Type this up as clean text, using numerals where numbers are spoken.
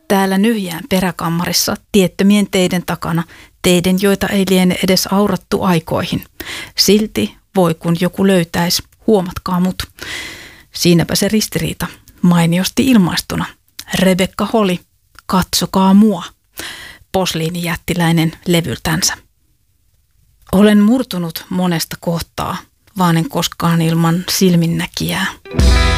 Täällä nyhjään peräkammarissa, tiettömien teiden takana, teiden, joita ei liene edes aurattu aikoihin. Silti voi kun joku löytäisi, huomatkaa mut. Siinäpä se ristiriita, mainiosti ilmaistuna. Rebekka Holi, katsokaa mua. Posliinijättiläinen levyltänsä. Olen murtunut monesta kohtaa, vaan en koskaan ilman silminnäkijää.